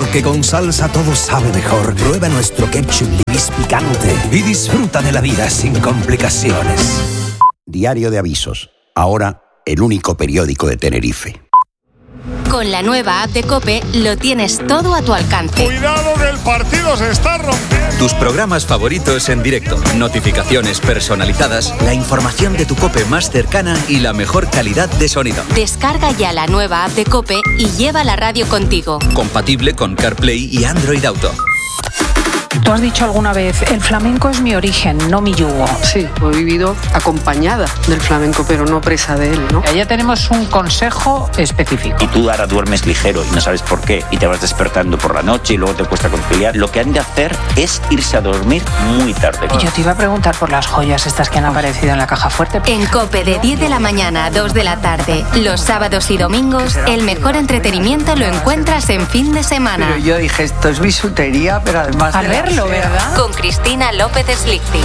Porque con salsa todo sabe mejor. Prueba nuestro ketchup Libis picante y disfruta de la vida sin complicaciones. Diario de Avisos. Ahora, el único periódico de Tenerife. Con la nueva app de COPE lo tienes todo a tu alcance. ¡Cuidado que el partido se está rompiendo! Tus programas favoritos en directo, notificaciones personalizadas, la información de tu COPE más cercana y la mejor calidad de sonido. Descarga ya la nueva app de COPE y lleva la radio contigo. Compatible con CarPlay y Android Auto. Tú has dicho alguna vez, el flamenco es mi origen, no mi yugo. Sí, he vivido acompañada del flamenco, pero no presa de él, ¿no? Ya tenemos un consejo específico. Y tú ahora duermes ligero y no sabes por qué, y te vas despertando por la noche y luego te cuesta conciliar. Lo que han de hacer es irse a dormir muy tarde. Y yo te iba a preguntar por las joyas estas que han aparecido en la caja fuerte. En COPE de 10 de la mañana a 2 de la tarde, los sábados y domingos, el mejor entretenimiento lo encuentras en fin de semana. Pero yo dije, esto es bisutería, pero además... Al verlo, ¿verdad? Con Cristina López Slichting.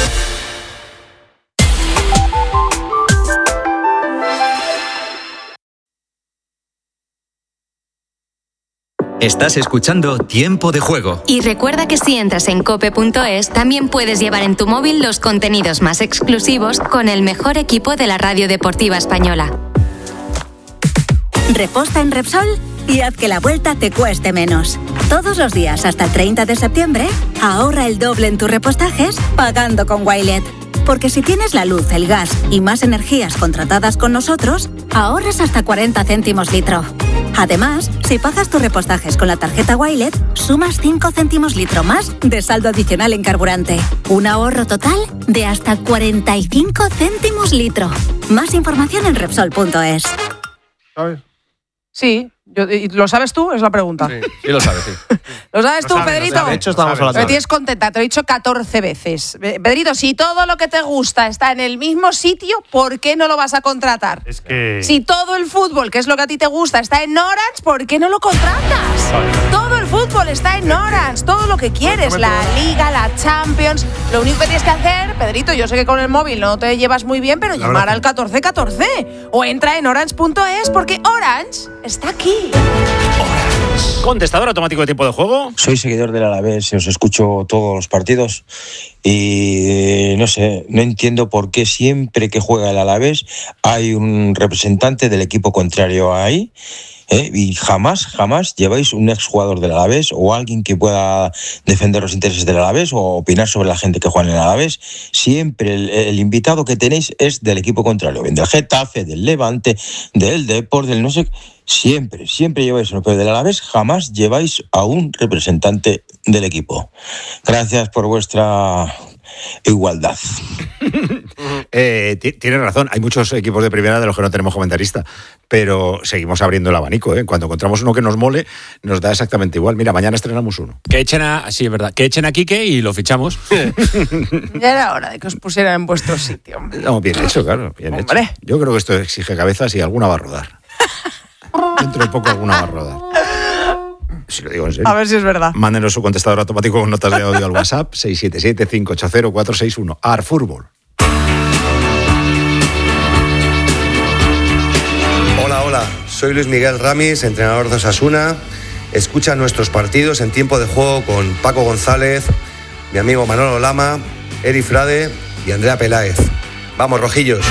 Estás escuchando Tiempo de Juego. Y recuerda que si entras en cope.es, también puedes llevar en tu móvil los contenidos más exclusivos con el mejor equipo de la radio deportiva española. Reposta en Repsol y haz que la vuelta te cueste menos. Todos los días hasta el 30 de septiembre, ahorra el doble en tus repostajes pagando con Wilet. Porque si tienes la luz, el gas y más energías contratadas con nosotros, ahorras hasta 40 céntimos litro. Además, si pagas tus repostajes con la tarjeta Wilet, sumas 5 céntimos litro más de saldo adicional en carburante. Un ahorro total de hasta 45 céntimos litro. Más información en Repsol.es. ¿Sabes? Sí. ¿Lo sabes tú? Es la pregunta. Sí lo sabes, sí. ¿Lo sabes tú, Pedrito? De hecho, estamos hablando. Me tienes contenta, te lo he dicho 14 veces. Pedrito, si todo lo que te gusta está en el mismo sitio, ¿por qué no lo vas a contratar? Es que... Si todo el fútbol, que es lo que a ti te gusta, está en Orange, ¿por qué no lo contratas? Todo el fútbol está en Orange, todo lo que quieres, la Liga, la Champions. Lo único que tienes que hacer, Pedrito, yo sé que con el móvil no te llevas muy bien, pero llamar al 1414 o entra en orange.es porque Orange está aquí. ¿Contestador automático de Tiempo de Juego? Soy seguidor del Alavés, os escucho todos los partidos y no sé, no entiendo por qué siempre que juega el Alavés hay un representante del equipo contrario ahí. Y jamás lleváis un exjugador del Alavés o alguien que pueda defender los intereses del Alavés o opinar sobre la gente que juega en el Alavés. Siempre el invitado que tenéis es del equipo contrario, bien del Getafe, del Levante, del Depor, del no sé. Siempre lleváis uno, pero del Alavés jamás lleváis a un representante del equipo. Gracias por vuestra igualdad. Tienes razón, hay muchos equipos de primera de los que no tenemos comentarista, pero seguimos abriendo el abanico, ¿eh? Cuando encontramos uno que nos mole, nos da exactamente igual. Mira, mañana estrenamos uno. Sí, es verdad. Que echen a Quique y lo fichamos. Ya era hora de que os pusieran en vuestro sitio. No, bien hecho, claro, bien hecho. Yo creo que esto exige cabezas y alguna va a rodar. Dentro de poco alguna va a rodar. Si lo digo en serio. A ver si es verdad. Mándenos su contestador automático con notas de audio al WhatsApp 677-580-461. Arfútbol. Hola, soy Luis Miguel Ramis, entrenador de Osasuna. Escucha nuestros partidos en Tiempo de Juego con Paco González, mi amigo Manolo Lama, Eri Frade y Andrea Peláez. Vamos, rojillos.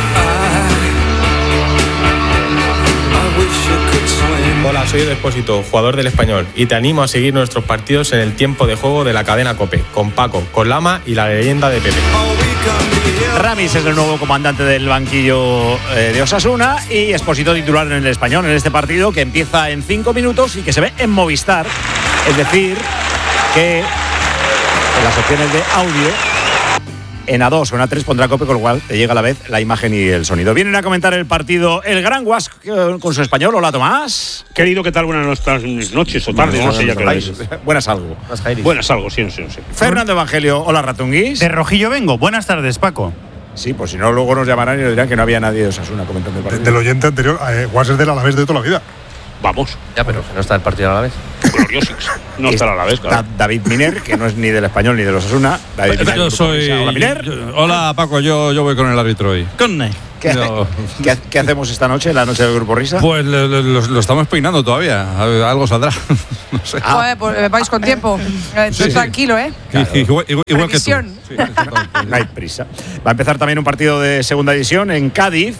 Hola, soy El Expósito, jugador del Español, y te animo a seguir nuestros partidos en el Tiempo de Juego de la cadena COPE, con Paco, con Lama y la leyenda de Pepe. Ramis es el nuevo comandante del banquillo de Osasuna y Expósito titular en el Español en este partido que empieza en 5 minutos y que se ve en Movistar. Es decir, que en las opciones de audio en A2 o en A3 pondrá COPE, con lo cual te llega a la vez la imagen y el sonido. Vienen a comentar el partido el Gran Guas con su Español. Hola, Tomás. Querido, ¿qué tal? Buenas noches o tardes, no sé ya qué hora es. Buenas algo. Buenas algo, sí. Fernando Evangelio, hola, Ratunguis. De Rojillo vengo. Buenas tardes, Paco. Sí, pues si no, luego nos llamarán y nos dirán que no había nadie de Osasuna comentando el partido. Del oyente anterior, Guas es del Alavés de toda la vida. Vamos. Ya, pero que no está el partido a la vez. Gloriosix. No está a la vez, claro. David Miner, que no es ni del Español ni de los Osasuna. Yo soy... Hola, Miner. Hola, Paco, yo voy con el árbitro hoy. ¿Qué hacemos esta noche, la noche del Grupo Risa? Pues lo estamos peinando todavía. Algo saldrá. No sé. Pues vais con tiempo. Tranquilo, ¿eh? Claro. Igual que tú. Sí, no hay prisa. Va a empezar también un partido de segunda división en Cádiz.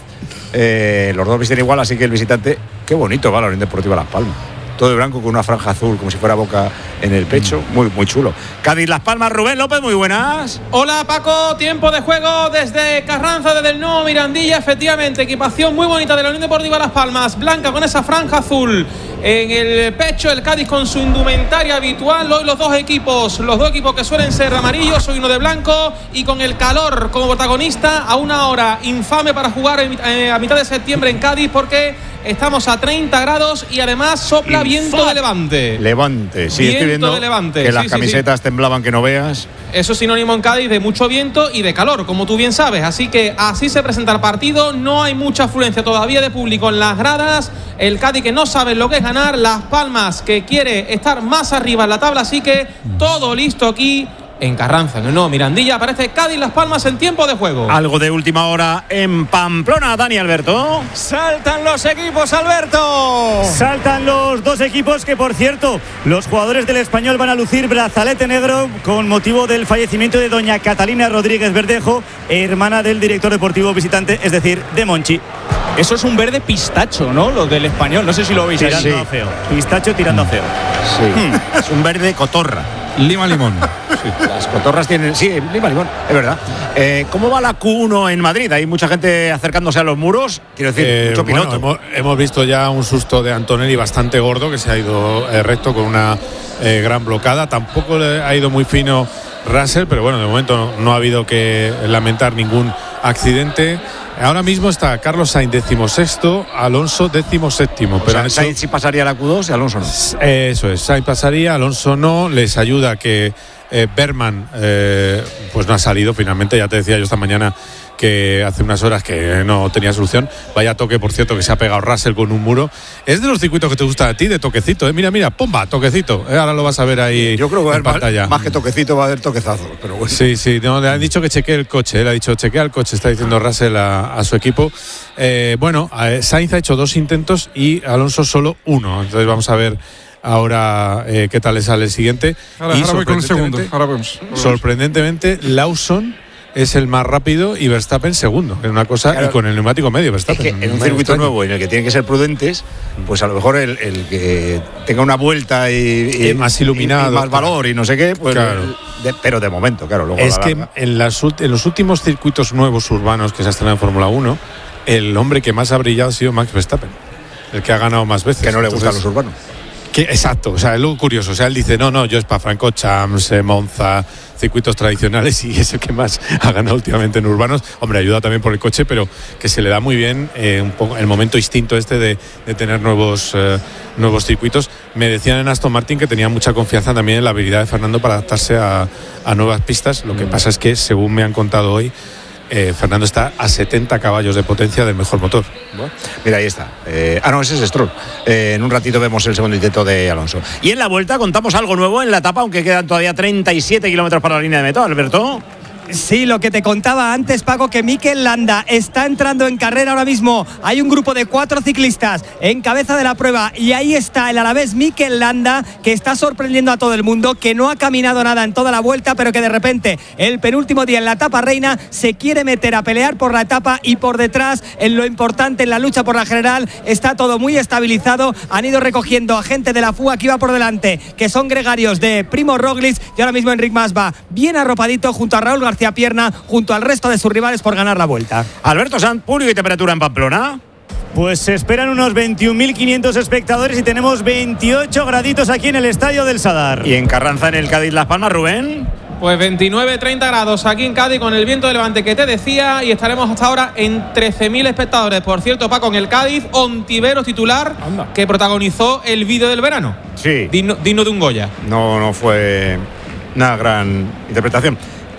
Los dos visten igual, así que el visitante. Qué bonito va la Unión Deportiva Las Palmas. Todo de blanco con una franja azul, como si fuera Boca en el pecho. Muy, muy chulo. Cádiz Las Palmas, Rubén López, muy buenas. Hola Paco, tiempo de juego desde Carranza, desde el nuevo Mirandilla. Efectivamente, equipación muy bonita de la Unión Deportiva Las Palmas, blanca con esa franja azul en el pecho. El Cádiz con su indumentaria habitual. Hoy los dos equipos que suelen ser amarillos, hoy uno de blanco, y con el calor como protagonista a una hora infame para jugar a mitad de septiembre en Cádiz, porque estamos a 30 grados y además sopla viento de levante. Levante, sí, viento estoy viendo de levante. que las camisetas temblaban que no veas. Eso es sinónimo en Cádiz de mucho viento y de calor, como tú bien sabes. Así que así se presenta el partido. No hay mucha afluencia todavía de público en las gradas. El Cádiz que no sabe lo que es ganar. Las Palmas que quiere estar más arriba en la tabla. Así que todo listo aquí en Carranza, en el nuevo Mirandilla. Aparece Cádiz Las Palmas en tiempo de juego. Algo de última hora en Pamplona, Dani Alberto. Saltan los equipos, Alberto. Saltan los dos equipos que, por cierto, los jugadores del Español van a lucir brazalete negro con motivo del fallecimiento de doña Catalina Rodríguez Verdejo, hermana del director deportivo visitante, es decir, de Monchi. Eso es un verde pistacho, ¿no? Lo del Español, no sé si lo veis. Tirando a feo. Pistacho tirando a feo. Sí, es un verde cotorra. Lima limón. Sí. Las cotorras tienen. Sí, lima limón, es verdad. ¿Cómo va la Q1 en Madrid? Hay mucha gente acercándose a los muros. Quiero decir, mucho piloto. Bueno, hemos visto ya un susto de Antonelli bastante gordo, que se ha ido recto con una gran blocada. Tampoco le ha ido muy fino Russell, pero bueno, de momento no ha habido que lamentar ningún accidente. Ahora mismo está Carlos Sainz 16º, Alonso 17º. Pero Sainz sí pasaría la Q2 y Alonso no. Eso es, Sainz pasaría, Alonso no. Les ayuda que Berman pues no ha salido finalmente. Ya te decía yo esta mañana que hace unas horas que no tenía solución. Vaya toque, por cierto, que se ha pegado Russell con un muro. Es de los circuitos que te gusta a ti, de toquecito, ¿eh? Mira, pomba, toquecito. Ahora lo vas a ver ahí. Yo creo que en pantalla. Más que toquecito va a haber toquezazo. Pero bueno. Sí, no, le han dicho que chequee el coche. Le ha dicho chequea el coche, está diciendo Russell a su equipo. Sainz ha hecho 2 intentos y Alonso solo 1. Entonces vamos a ver ahora qué tal le sale el siguiente. Ahora voy con el segundo. Ahora vemos. Sorprendentemente, Lawson es el más rápido y Verstappen segundo, en una cosa, claro, y con el neumático medio Verstappen. Es que en un circuito nuevo en el que tienen que ser prudentes, pues a lo mejor el que tenga una vuelta y más iluminado, y más valor y no sé qué, pues claro. Pero de momento, claro. Luego es que en los últimos circuitos nuevos urbanos que se ha estrenado en Fórmula 1, el hombre que más ha brillado ha sido Max Verstappen, el que ha ganado más veces. Que no le gustan los urbanos. Exacto, o sea, es lo curioso. O sea, él dice, no, yo es para Francorchamps, Monza, circuitos tradicionales, y es el que más ha ganado últimamente en urbanos. Hombre, ayuda también por el coche, pero que se le da muy bien un poco el momento instinto de tener nuevos circuitos. Me decían en Aston Martin que tenía mucha confianza también en la habilidad de Fernando para adaptarse a nuevas pistas. Lo que pasa es que, según me han contado hoy, Fernando está a 70 caballos de potencia del mejor motor. Bueno, mira, ahí está. Ese es Stroll. En un ratito vemos el segundo intento de Alonso. Y en la vuelta contamos algo nuevo en la etapa, aunque quedan todavía 37 kilómetros para la línea de meta, Alberto. Sí, lo que te contaba antes, Paco, que Mikel Landa está entrando en carrera ahora mismo. Hay un grupo de 4 ciclistas en cabeza de la prueba y ahí está el alavés Mikel Landa, que está sorprendiendo a todo el mundo, que no ha caminado nada en toda la vuelta, pero que de repente el penúltimo día en la etapa reina se quiere meter a pelear por la etapa, y por detrás, en lo importante, en la lucha por la general, está todo muy estabilizado. Han ido recogiendo a gente de la FUA que iba por delante, que son gregarios de Primo Roglic, y ahora mismo Enric Mas va bien arropadito junto a Raúl García Pierna, junto al resto de sus rivales por ganar la vuelta. Alberto Sanz, público y temperatura en Pamplona. Pues se esperan unos 21.500 espectadores y tenemos 28 graditos aquí en el Estadio del Sadar. Y en Carranza, en el Cádiz Las Palmas, Rubén. Pues 29-30 grados aquí en Cádiz con el viento de levante que te decía, y estaremos hasta ahora en 13.000 espectadores. Por cierto, Paco, en el Cádiz, Ontiveros titular. Anda. Que protagonizó el vídeo del verano. Sí. Digno de un Goya. No fue una gran interpretación.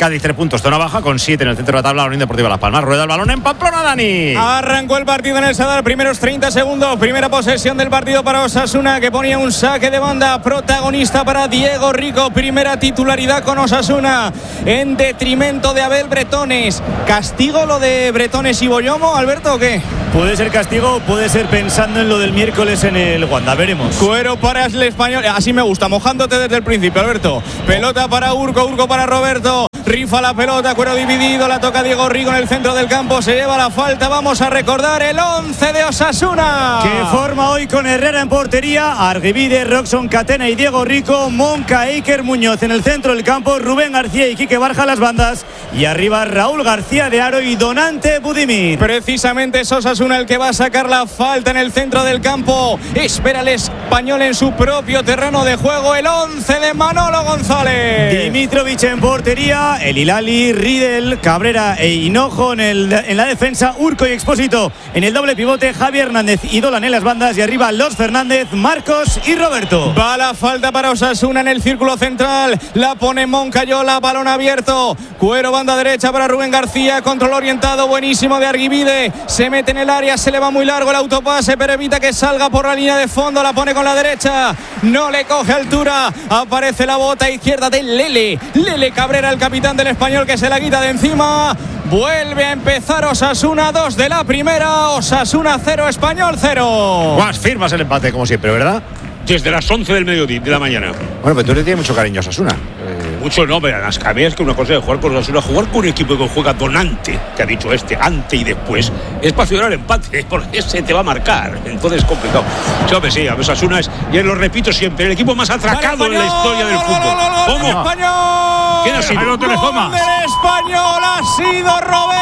Cádiz 3 puntos, zona baja, con 7 en el centro de la tabla, la Unión Deportiva Las Palmas. Rueda el balón en Pamplona, Dani. Arrancó el partido en el Sadar, primeros 30 segundos, primera posesión del partido para Osasuna, que ponía un saque de banda, protagonista para Diego Rico, primera titularidad con Osasuna, en detrimento de Abel Bretones. ¿Castigo lo de Bretones y Boyomo, Alberto, o qué? Puede ser castigo, puede ser pensando en lo del miércoles en el Wanda, veremos. Cuero para el español, así me gusta, mojándote desde el principio, Alberto. Pelota para Urco para Roberto, rifa la pelota, Cuero dividido, la toca Diego Rico en el centro del campo, se lleva la falta. Vamos a recordar el 11 de Osasuna, que forma hoy con Herrera en portería, Argivide, Roxon, Catena y Diego Rico, Monca, Iker Muñoz en el centro del campo, Rubén García y Quique Barja las bandas, y arriba Raúl García de Aro y Donante Budimir. Precisamente es Osasuna el que va a sacar la falta en el centro del campo. Espera el español en su propio terreno de juego, el 11 de Manolo González. Dimitrovic en portería, el Hilali, Riedel, Cabrera e Hinojo en la defensa, Urco y Expósito en el doble pivote, Javi Hernández y Dolan en las bandas, y arriba Los Fernández, Marcos y Roberto. Va la falta para Osasuna en el círculo central, la pone Moncayola, balón abierto, Cuero, banda derecha para Rubén García, control orientado buenísimo de Argivide, se mete en el área, se le va muy largo el autopase, pero evita que salga por la línea de fondo, la pone con la derecha, no le coge altura, aparece la bota izquierda de Lele Cabrera, el capitán del español, que se la quita de encima. Vuelve a empezar Osasuna, 2 de la primera, Osasuna 0, Español 0. Guas, firmas el empate como siempre, ¿verdad? Desde las 11 del mediodía de la mañana. Bueno, pero tú le tienes mucho cariño a Osasuna. Mucho no, pero las cabezas que una cosa de jugar con Osasuna, jugar con un equipo que juega donante, que ha dicho ante y después, es para aficionar el empate, porque ese te va a marcar, entonces es complicado. Sí, hombre, sí, Osasuna es, y lo repito siempre, el equipo más atracado en la historia del fútbol. ¿Cómo? ¿Quién ha sido? Gol del español ha sido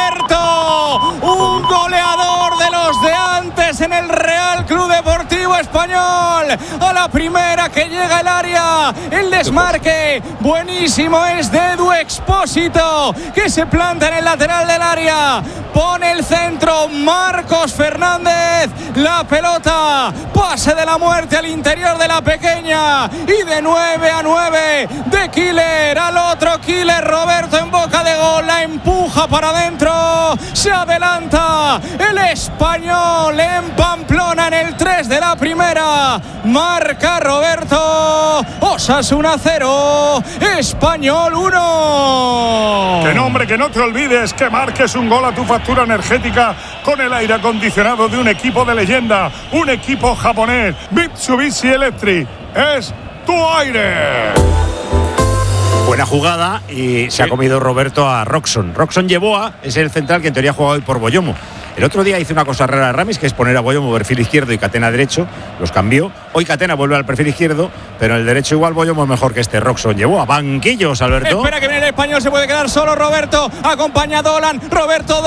Roberto, un goleador de los de antes en el Real Club Deportivo Español. A la primera que llega el área, el desmarque buenísimo es de Edu Expósito, que se planta en el lateral del área, pone el centro Marcos Fernández, la pelota, pase de la muerte al interior de la pequeña, y de 9-9 de Killer al otro Killer, Roberto en boca de gol, la empuja para adentro, se adelanta el español en Pamplona en el 3 de la primera, marca Roberto, Osasuna 0, Español 1. Que no, hombre, que no te olvides que marques un gol a tu factura energética con el aire acondicionado de un equipo de leyenda, un equipo japonés, Mitsubishi Electric, es tu aire. Buena jugada y se ha comido Roberto a Roxon. Roxon Yeboah es el central que en teoría ha jugado hoy por Boyomo. El otro día hizo una cosa rara a Ramis, que es poner a Boyomo perfil izquierdo y Catena derecho. Los cambió. Hoy Catena vuelve al perfil izquierdo, pero en el derecho igual Boyomo es mejor que este Roxon Yeboah. Banquillos, Alberto. Espera que viene el español, se puede quedar solo Roberto. Acompaña a Dolan. Roberto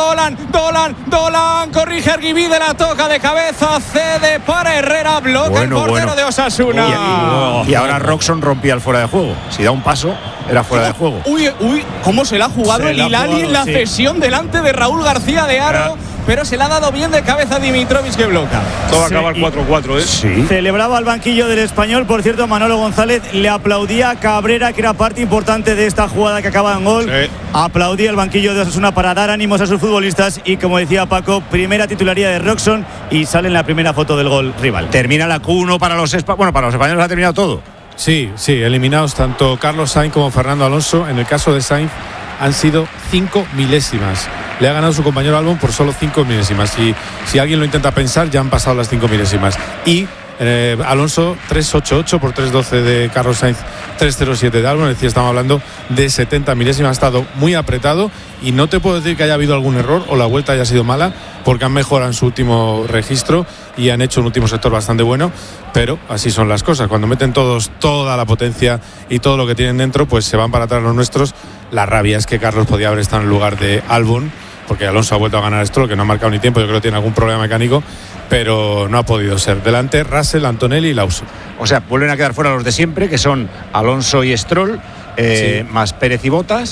Dolan. Corrige Argivide, la toca de cabeza. Cede para Herrera. Bloca el portero de Osasuna. Y ahora Roxon rompía el fuera de juego. Si da un paso, era fuera de juego. Uy, cómo se la ha jugado el Hilali en la cesión delante de Raúl García de Aro. Pero se le ha dado bien de cabeza a Dimitrovic, que bloca. Todo va a acabar 4-4, ¿eh? Sí. Celebraba al banquillo del español. Por cierto, Manolo González le aplaudía a Cabrera, que era parte importante de esta jugada que acaba en gol. Sí. Aplaudía el banquillo de Osasuna para dar ánimos a sus futbolistas. Y como decía Paco, primera titularidad de Roxon y sale en la primera foto del gol rival. Termina la Q1 para los españoles. Bueno, para los españoles ha terminado todo. Sí, eliminados tanto Carlos Sainz como Fernando Alonso. En el caso de Sainz han sido 5 milésimas. Le ha ganado su compañero Albon por solo 5 milésimas. Y si alguien lo intenta pensar, ya han pasado las 5 milésimas. Y Alonso 3.88 por 3.12 de Carlos Sainz, 3.07 de Albon. Es decir, estamos hablando de 70 milésimas. Ha estado muy apretado y no te puedo decir que haya habido algún error o la vuelta haya sido mala, porque han mejorado en su último registro y han hecho un último sector bastante bueno. Pero así son las cosas. Cuando meten todos toda la potencia y todo lo que tienen dentro, pues se van para atrás los nuestros. La rabia es que Carlos podía haber estado en el lugar de Albon, porque Alonso ha vuelto a ganar esto, que no ha marcado ni tiempo. Yo creo que tiene algún problema mecánico, pero no ha podido ser. Delante Russell, Antonelli y Lawson. O sea, vuelven a quedar fuera los de siempre, que son Alonso y Stroll, más Pérez y Bottas.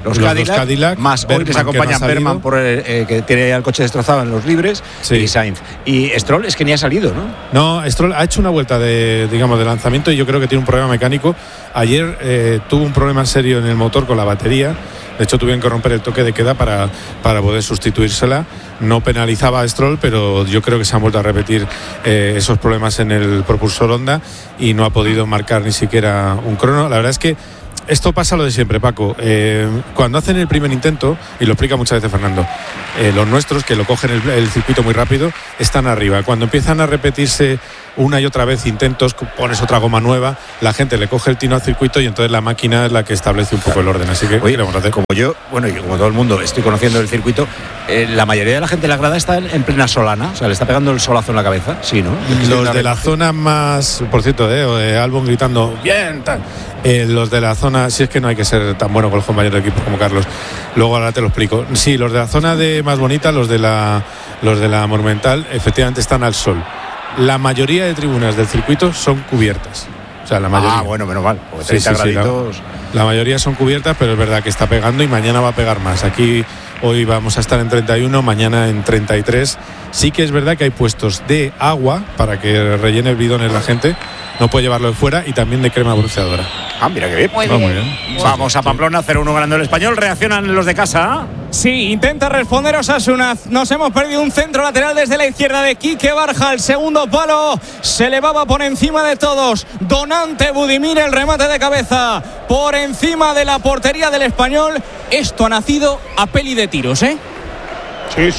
los Cadillac, más hoy les acompañan Berman que tiene el coche destrozado en los libres, y Sainz. Y Stroll es que ni ha salido, ¿no? No, Stroll ha hecho una vuelta de lanzamiento y yo creo que tiene un problema mecánico. Ayer tuvo un problema serio en el motor con la batería. De hecho, tuvieron que romper el toque de queda para poder sustituírsela. No penalizaba a Stroll, pero yo creo que se han vuelto a repetir esos problemas en el propulsor Honda y no ha podido marcar ni siquiera un crono. La verdad es que esto pasa lo de siempre, Paco. Cuando hacen el primer intento, y lo explica muchas veces Fernando, los nuestros, que lo cogen el circuito muy rápido, están arriba. Cuando empiezan a repetirse una y otra vez intentos, pones otra goma nueva, la gente le coge el tino al circuito y entonces la máquina es la que establece un poco el orden. Así que, como yo, y como todo el mundo, estoy conociendo el circuito, la mayoría de la gente de la grada está en plena solana, o sea, le está pegando el solazo en la cabeza, sí, ¿no? Los de la zona más, por cierto, Albon gritando, bien, tal. Los de la zona, si es que no hay que ser tan bueno con los compañeros de equipo como Carlos, luego ahora te lo explico. Sí, los de la zona más bonita, los de la Monumental, efectivamente están al sol. La mayoría de tribunas del circuito son cubiertas. O sea, la mayoría. Bueno, menos mal. Porque 30 graditos. La mayoría son cubiertas, pero es verdad que está pegando y mañana va a pegar más. Aquí hoy vamos a estar en 31, mañana en 33. Sí que es verdad que hay puestos de agua para que rellene bidones la gente. No puede llevarlo de fuera y también de crema bronceadora. Mira qué bien. Muy bien. Vamos a Pamplona, 0-1 ganando el Español. ¿Reaccionan los de casa? Sí, intenta responder Osasuna. Nos hemos perdido un centro lateral desde la izquierda de Quique Barja. El segundo palo se elevaba por encima de todos. Donante Budimir, el remate de cabeza por encima de la portería del Español. Esto ha nacido a peli de tiros, ¿eh? Sí.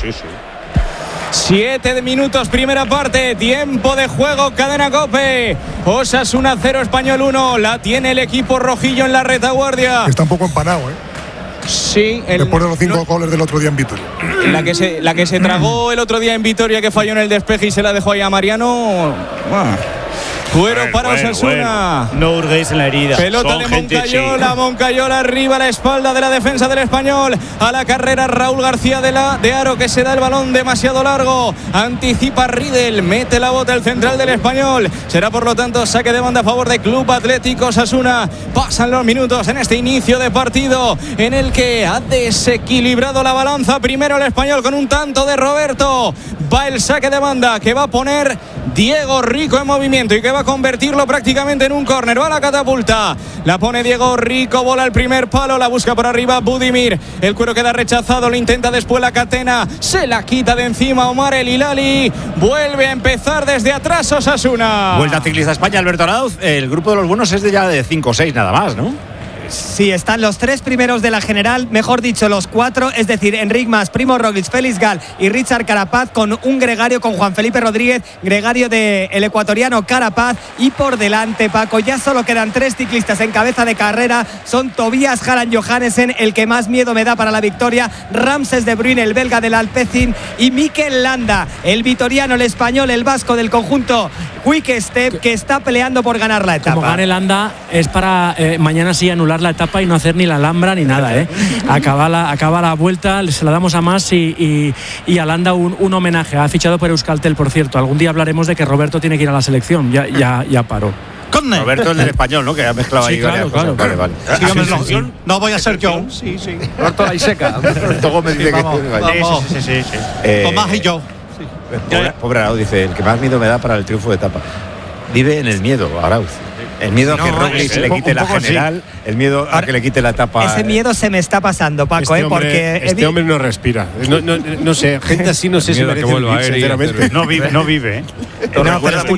7 minutos, primera parte, tiempo de juego, Cadena COPE. Osasuna 0, Español 1. La tiene el equipo rojillo en la retaguardia. Está un poco empanado, ¿eh? Sí. Después de los 5 goles del otro día en Vitoria. La que se tragó el otro día en Vitoria, que falló en el despeje y se la dejó ahí a Mariano. Cuero para Osasuna. No hurguéis en la herida. Pelota de Moncayola. Moncayola arriba a la espalda de la defensa del Español. A la carrera Raúl García de Aro, que se da el balón demasiado largo. Anticipa Riedel. Mete la bota el central del Español. Será por lo tanto saque de banda a favor de Club Atlético Osasuna. Pasan los minutos en este inicio de partido en el que ha desequilibrado la balanza. Primero el Español con un tanto de Roberto. Va el saque de banda que va a poner Diego Rico en movimiento y que va a convertirlo prácticamente en un córner. Va a la catapulta, la pone Diego Rico, bola al primer palo, la busca por arriba Budimir, el cuero queda rechazado, lo intenta después la Catena, se la quita de encima Omar El Hilali, vuelve a empezar desde atrás Osasuna. Vuelta ciclista España, Alberto Arauz. El grupo de los buenos es ya de 5 o 6 nada más, ¿no? Sí, están los 3 primeros de la general, mejor dicho, los 4, es decir, Enric Mas, Primo Roglic, Félix Gal y Richard Carapaz, con un gregario con Juan Felipe Rodríguez, gregario del ecuatoriano Carapaz, y por delante, Paco, ya solo quedan 3 ciclistas en cabeza de carrera, son Tobias Harald Johannessen, el que más miedo me da para la victoria, Ramses de Bruyne, el belga del Alpecin, y Mikel Landa, el vitoriano, el español, el vasco del conjunto Quick Step, que está peleando por ganar la etapa. Como gane Landa es para mañana sí anular la etapa y no hacer ni la Alhambra ni nada, ¿eh? Acaba la vuelta, se la damos a Mas y a Landa un homenaje. Ha fichado por Euskaltel, por cierto. Algún día hablaremos de que Roberto tiene que ir a la selección. Ya paró. Roberto, el del español, ¿no? Que ha mezclado ahí varias cosas. Vale. No voy a ser yo. Sí. Roberto la Iseca. Roberto Gómez dice que sí. Tomás y yo. Pobre Arauz, dice, el que más miedo me da para el triunfo de etapa. Vive en el miedo, Arauz. El miedo a que Roglic le quite la general, el miedo a que le quite la etapa. Ese miedo se me está pasando, Paco, porque este hombre no respira. No sé, gente así no sé si merece que vuelva, sinceramente. No vive. No, pero estoy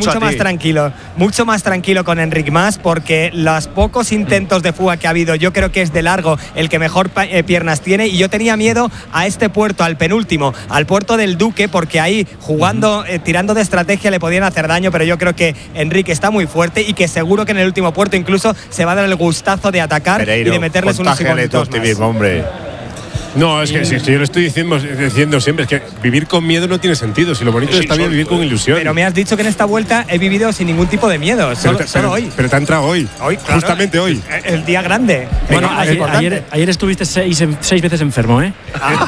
mucho más tranquilo con Enric Mas, porque los pocos intentos de fuga que ha habido, yo creo que es de largo el que mejor piernas tiene, y yo tenía miedo a este puerto, al penúltimo, al puerto del Duque, porque ahí jugando, tirando de estrategia le podían hacer daño, pero yo creo que Enric está muy fuerte y que seguro que en el último puerto incluso se va a dar el gustazo de atacar, Pereiro, y de meterles unos segundos más. Hombre. No, es que si yo lo estoy diciendo siempre, es que vivir con miedo no tiene sentido. Si lo bonito está bien vivir con ilusión. Pero me has dicho que en esta vuelta he vivido sin ningún tipo de miedo, solo hoy. Pero te ha entrado hoy, claro, justamente hoy. El día grande. Bueno, ayer estuviste 6 veces enfermo, ¿eh?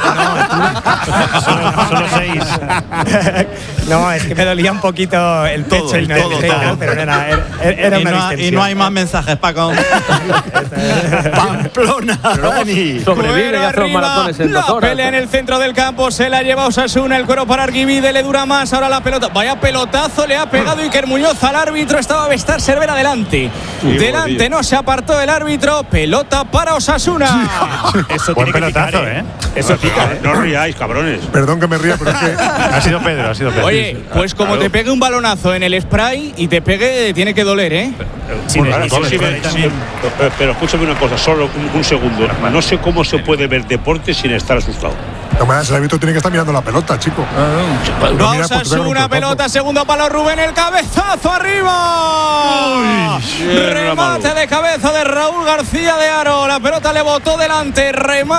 Solo 6. No, es que me dolía un poquito el pecho pero era una distensión. Y no hay más mensajes, Paco. Pamplona. Sobrevive y hace los maratones en 2 horas. Pelea en el centro del campo, se la lleva Osasuna, el cuero para Argivide, le dura más, ahora la pelota. Vaya pelotazo le ha pegado Iker Muñoz al árbitro, estaba Bestar Cervera delante. Delante no se apartó el árbitro, pelota para Osasuna. Eso buen tiene pelotazo, que picar, ¿eh? Eso pica, ¿eh? No ríais, cabrones. Perdón que me ría, pero es que… Ha sido Pedro. Oye, pues como te pegue un balonazo en el spray y te pegue, tiene que doler, ¿eh? Pero escúchame una cosa, solo un segundo. No sé cómo se puede ver deporte sin estar asustado. No, el árbitro tiene que estar mirando la pelota, chico. Vamos a subir una pelota, segundo palo Rubén, el cabezazo arriba. Remate de cabeza de Raúl García de Haro. La pelota le botó delante, remate.